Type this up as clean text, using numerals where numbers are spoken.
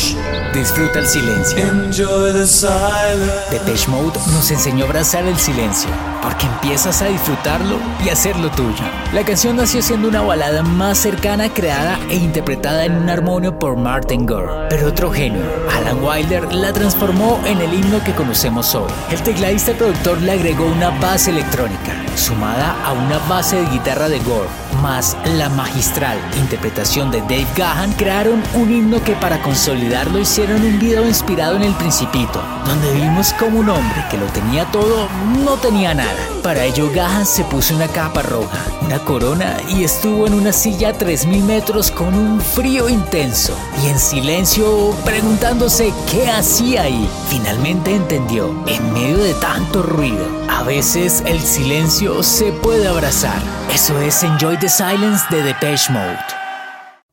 Shh, disfruta el silencio. Enjoy the silence. Depeche Mode nos enseñó a abrazar el silencio, porque empiezas a disfrutarlo y hacerlo tuyo. La canción nació siendo una balada más cercana, creada e interpretada en un armonio por Martin Gore. Pero otro genio, Alan Wilder, la transformó en el himno que conocemos hoy. El tecladista productor le agregó una base electrónica, sumada a una base de guitarra de Gore, más la magistral interpretación de Dave Gahan, crearon un himno que para consolidarlo hicieron un video inspirado en El Principito, donde vimos como un hombre que lo tenía todo no tenía nada. Para ello Gahan se puso una capa roja, una corona y estuvo en una silla a 3000 metros con un frío intenso y en silencio preguntándose qué hacía ahí. Finalmente entendió, en medio de tanto ruido, a veces el silencio se puede abrazar. Eso es Enjoy the Silence de Depeche Mode.